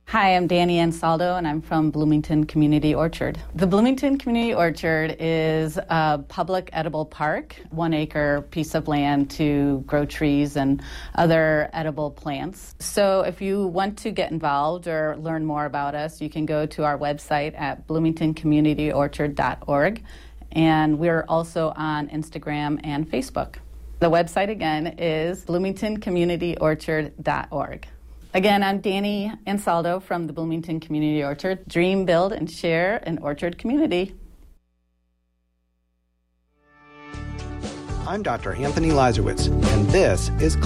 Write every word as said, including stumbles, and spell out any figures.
Hi, I'm Danny Ansaldo, and I'm from Bloomington Community Orchard. The Bloomington Community Orchard is a public edible park, one acre piece of land to grow trees and other edible plants. So if you want to get involved or learn more about us, you can go to our website at bloomington community orchard dot org, and we're also on Instagram and Facebook. The website again is bloomington community orchard dot org. Again, I'm Danny Ansaldo from the Bloomington Community Orchard. Dream, build, and share an orchard community. I'm Doctor Anthony Lazarowitz, and this is